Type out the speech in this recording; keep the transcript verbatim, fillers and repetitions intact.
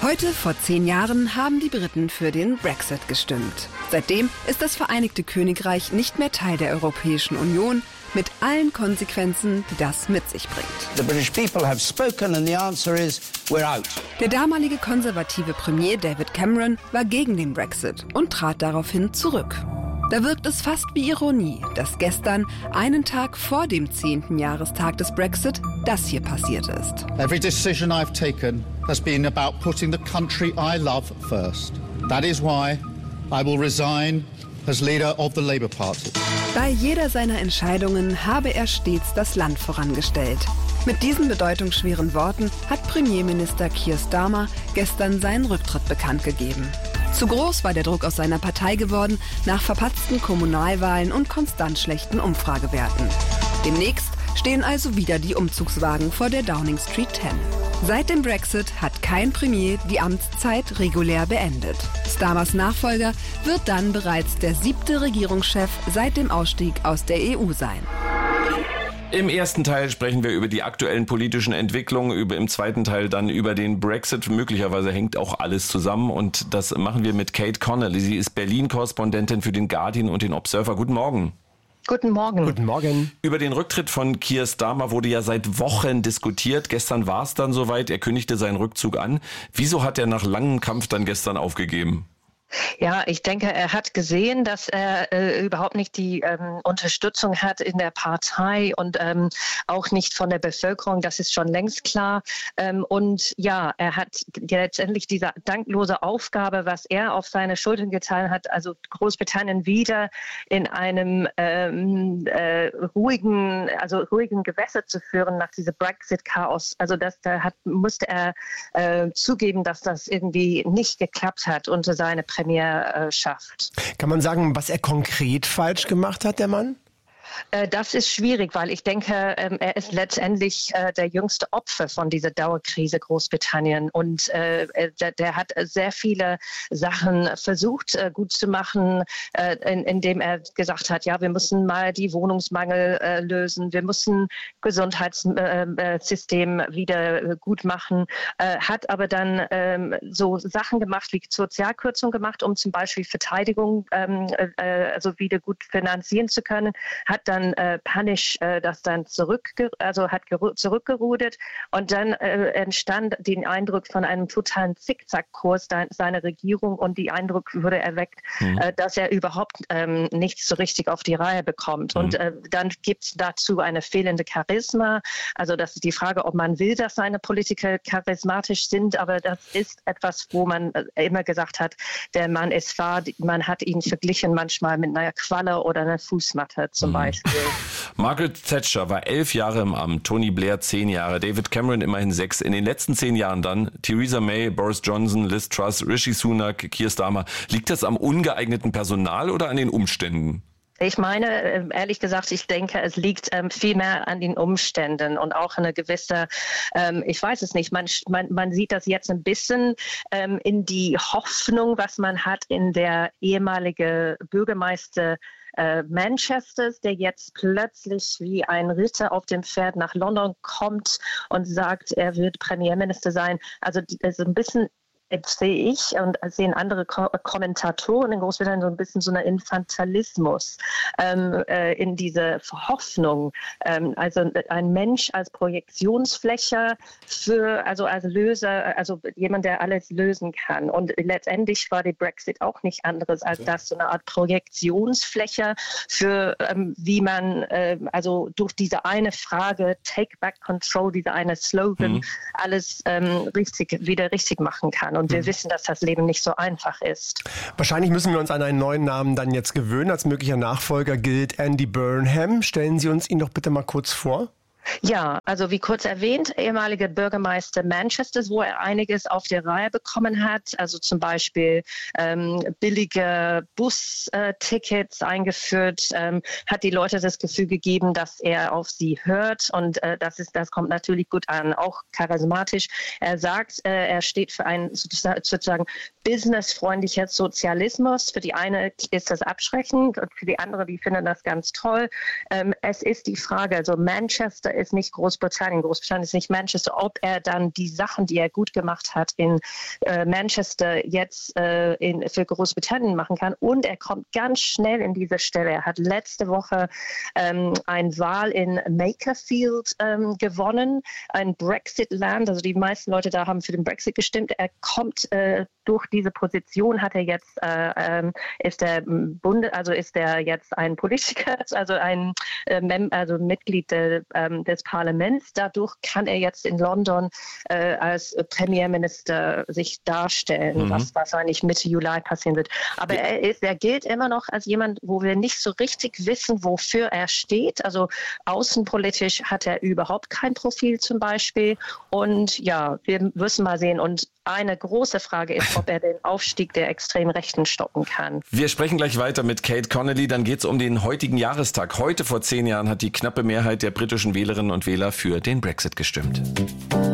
Heute vor zehn Jahren haben die Briten für den Brexit gestimmt. Seitdem ist das Vereinigte Königreich nicht mehr Teil der Europäischen Union, mit allen Konsequenzen, die das mit sich bringt. The British people have spoken and the answer is we're out. Der damalige konservative Premier David Cameron war gegen den Brexit und trat daraufhin zurück. Da wirkt es fast wie Ironie, dass gestern, einen Tag vor dem zehnten Jahrestag des Brexit, das hier passiert ist. Every decision I've taken has been about putting the country I love first. That is why I will resign as leader of the Labour Party. Bei jeder seiner Entscheidungen habe er stets das Land vorangestellt. Mit diesen bedeutungsschweren Worten hat Premierminister Keir Starmer gestern seinen Rücktritt bekannt gegeben. Zu groß war der Druck aus seiner Partei geworden, nach verpatzten Kommunalwahlen und konstant schlechten Umfragewerten. Demnächst stehen also wieder die Umzugswagen vor der Downing Street zehn. Seit dem Brexit hat kein Premier die Amtszeit regulär beendet. Starmers Nachfolger wird dann bereits der siebte Regierungschef seit dem Ausstieg aus der E U sein. Im ersten Teil sprechen wir über die aktuellen politischen Entwicklungen, über im zweiten Teil dann über den Brexit. Möglicherweise hängt auch alles zusammen und das machen wir mit Kate Connolly. Sie ist Berlin-Korrespondentin für den Guardian und den Observer. Guten Morgen. Guten Morgen. Guten Morgen. Über den Rücktritt von Keir Starmer wurde ja seit Wochen diskutiert. Gestern war es dann soweit, er kündigte seinen Rückzug an. Wieso hat er nach langem Kampf dann gestern aufgegeben? Ja, ich denke, er hat gesehen, dass er äh, überhaupt nicht die ähm, Unterstützung hat in der Partei und ähm, auch nicht von der Bevölkerung. Das ist schon längst klar. Ähm, und ja, er hat letztendlich diese danklose Aufgabe, was er auf seine Schultern getan hat, also Großbritannien wieder in einem ähm, äh, ruhigen, also ruhigen Gewässer zu führen nach diesem Brexit-Chaos. Also das, da hat, musste er äh, zugeben, dass das irgendwie nicht geklappt hat unter seiner Premierschaft. Kann man sagen, was er konkret falsch gemacht hat, der Mann? Das ist schwierig, weil ich denke, er ist letztendlich der jüngste Opfer von dieser Dauerkrise Großbritannien. Und der hat sehr viele Sachen versucht gut zu machen, indem er gesagt hat, ja, wir müssen mal die Wohnungsmangel lösen, wir müssen Gesundheitssystem wieder gut machen, hat aber dann so Sachen gemacht wie Sozialkürzung gemacht, um zum Beispiel Verteidigung also wieder gut finanzieren zu können, hat dann äh, panisch äh, das dann zurück, also hat geru- zurückgerudert und dann äh, entstand den Eindruck von einem totalen Zickzackkurs de- seiner Regierung und die Eindruck wurde erweckt, mhm. äh, dass er überhaupt ähm, nichts so richtig auf die Reihe bekommt. Mhm. Und äh, dann gibt es dazu eine fehlende Charisma. Also das ist die Frage, ob man will, dass seine Politiker charismatisch sind, aber das ist etwas, wo man äh, immer gesagt hat, der Mann ist wahr, man hat ihn verglichen manchmal mit einer Qualle oder einer Fußmatte zum mhm. Beispiel. Margaret Thatcher war elf Jahre im Amt, Tony Blair zehn Jahre, David Cameron immerhin sechs. In den letzten zehn Jahren dann Theresa May, Boris Johnson, Liz Truss, Rishi Sunak, Keir Starmer. Liegt das am ungeeigneten Personal oder an den Umständen? Ich meine, ehrlich gesagt, ich denke, es liegt ähm, viel mehr an den Umständen und auch eine gewisse, ähm, ich weiß es nicht, man, man, man sieht das jetzt ein bisschen ähm, in die Hoffnung, was man hat in der ehemalige Bürgermeister äh, Manchesters, der jetzt plötzlich wie ein Ritter auf dem Pferd nach London kommt und sagt, er wird Premierminister sein. Also also ein bisschen Jetzt sehe ich und sehen andere Ko- Kommentatoren in Großbritannien so ein bisschen so einen Infantilismus ähm, äh, in diese Hoffnung. Ähm, also ein Mensch als Projektionsfläche für, also als Löser, also jemand, der alles lösen kann. Und letztendlich war der Brexit auch nicht anderes als das, so eine Art Projektionsfläche für, ähm, wie man, äh, also durch diese eine Frage, Take Back Control, diese eine Slogan, mhm. alles ähm, richtig, wieder richtig machen kann. Und wir mhm. wissen, dass das Leben nicht so einfach ist. Wahrscheinlich müssen wir uns an einen neuen Namen dann jetzt gewöhnen. Als möglicher Nachfolger gilt Andy Burnham. Stellen Sie uns ihn doch bitte mal kurz vor. Ja, also wie kurz erwähnt, ehemaliger Bürgermeister Manchesters, wo er einiges auf die Reihe bekommen hat, also zum Beispiel ähm, billige Bustickets eingeführt, ähm, hat die Leute das Gefühl gegeben, dass er auf sie hört und äh, das ist, das kommt natürlich gut an, auch charismatisch. Er sagt, äh, er steht für einen sozusagen businessfreundlicher Sozialismus. Für die eine ist das abschreckend und für die andere, die finden das ganz toll. Ähm, es ist die Frage, also Manchester ist nicht Großbritannien, Großbritannien ist nicht Manchester, ob er dann die Sachen, die er gut gemacht hat in äh, Manchester, jetzt äh, in, für Großbritannien machen kann. Und er kommt ganz schnell in diese Stelle. Er hat letzte Woche ähm, eine Wahl in Makerfield ähm, gewonnen, ein Brexit-Land. Also die meisten Leute da haben für den Brexit gestimmt. Er kommt äh, durch diese Position, hat er jetzt, äh, ähm, ist der Bunde, also ist er jetzt ein Politiker, also ein äh, Mem- also Mitglied de, ähm, des Parlaments. Dadurch kann er jetzt in London äh, als Premierminister sich darstellen, mhm. was wahrscheinlich Mitte Juli passieren wird. Aber er, ist, er gilt immer noch als jemand, wo wir nicht so richtig wissen, wofür er steht. Also außenpolitisch hat er überhaupt kein Profil zum Beispiel. Und ja, wir müssen mal sehen. Und eine große Frage ist, ob er den Aufstieg der extremen Rechten stoppen kann. Wir sprechen gleich weiter mit Kate Connolly. Dann geht es um den heutigen Jahrestag. Heute vor zehn Jahren hat die knappe Mehrheit der britischen Wählerinnen und Wähler für den Brexit gestimmt.